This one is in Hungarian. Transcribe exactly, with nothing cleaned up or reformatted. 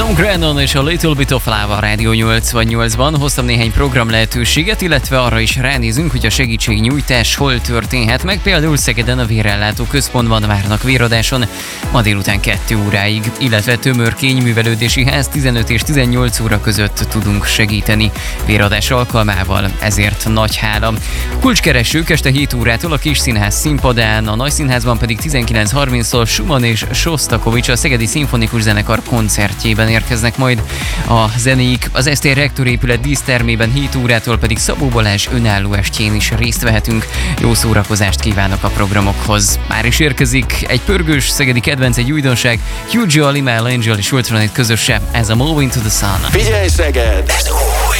Tom Grennan és a Little Bit of Love a Rádió nyolcvannyolcban. Hoztam néhány program lehetőséget, illetve arra is ránézünk, hogy a segítségnyújtás hol történhet meg. Például Szegeden a Vérellátó Központban várnak véradáson ma délután kettő óráig, illetve Tömörkény Művelődési Ház tizenöt és tizennyolc óra között tudunk segíteni véradás alkalmával, ezért nagy hála. Kulcskeresők este hét órától a Kis Színház színpadán, a Nagy Színházban pedig tizenkilenc harminctól Schumann és Sostakovics a Szegedi Szimfonikus Zenekar koncertjében érkeznek majd a zenéik. Az Eszter rektorépület dísztermében hét órától pedig Szabó Balázs önálló estjén is részt vehetünk. Jó szórakozást kívánok a programokhoz. Már is érkezik egy pörgős szegedi kedvenc, egy újdonság, Hugh Joe, Limahl Angel és Ultranit közöse, ez a Moving to the Sun. Figyelj Szeged! Ez új!